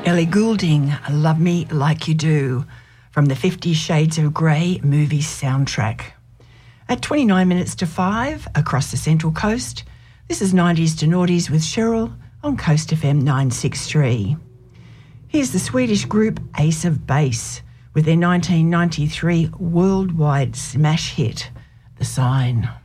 Ellie Goulding, Love Me Like You Do, from the 50 Shades of Grey movie soundtrack. At 29 minutes to 5, across the Central Coast, this is 90s to Noughties with Cheryl on Coast FM 963. Here's the Swedish group Ace of Base with their 1993 worldwide smash hit, The Sign.